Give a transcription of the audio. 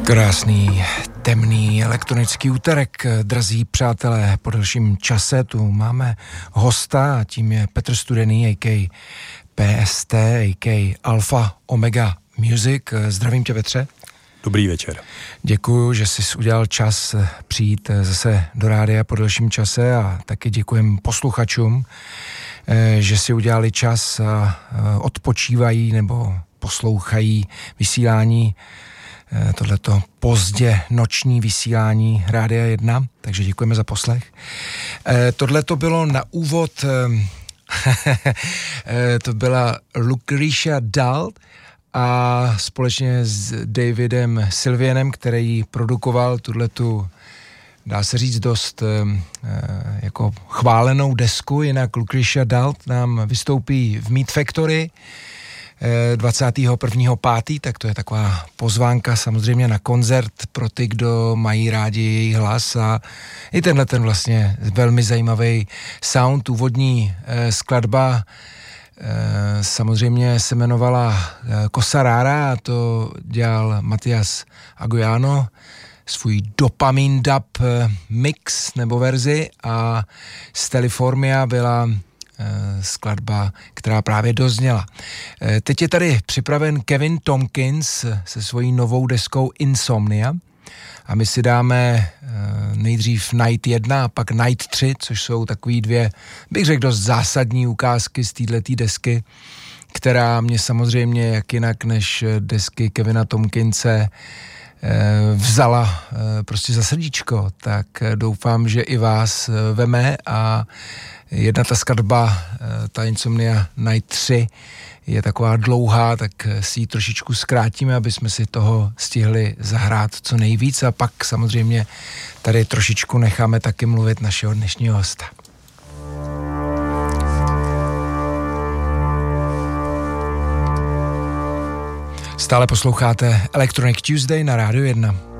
Krásný, temný elektronický úterek, drazí přátelé, po delším čase tu máme hosta a tím je Petr Studený, a.k.a. PST, a.k.a. Alpha Omega Music. Zdravím tě, Petře. Dobrý večer. Děkuju, že jsi udělal čas přijít zase do rádia po delším čase a taky děkujem posluchačům, že si udělali čas a odpočívají nebo poslouchají vysílání, tohleto pozdě noční vysílání Rádia 1, takže děkujeme za poslech. Tohleto bylo na úvod, to byla Lucretia Dalt a společně s Davidem Sylvianem, který produkoval tuhletu, dá se říct, dost jako chválenou desku, jinak Lucretia Dalt nám vystoupí v Meat Factory 21.5., tak to je taková pozvánka samozřejmě na koncert pro ty, kdo mají rádi její hlas a i ten vlastně velmi zajímavý sound. Úvodní skladba samozřejmě se jmenovala Cosa Rara a to dělal Matias Agoyano, svůj Dopamine Dub mix nebo verzi, a Steliformia byla skladba, která právě dozněla. Teď je tady připraven Kevin Tompkins se svojí novou deskou Insomnia a my si dáme nejdřív Night 1 a pak Night 3, což jsou takový dvě, bych řekl, dost zásadní ukázky z této desky, která mě samozřejmě jak jinak než desky Kevina Tompkinse vzala prostě za srdíčko, tak doufám, že i vás veme a jedna ta skladba, ta Insomnia Night 3, je taková dlouhá, tak si ji trošičku zkrátíme, aby jsme si toho stihli zahrát co nejvíc a pak samozřejmě tady trošičku necháme taky mluvit našeho dnešního hosta. Stále posloucháte Electronic Tuesday na Rádiu 1.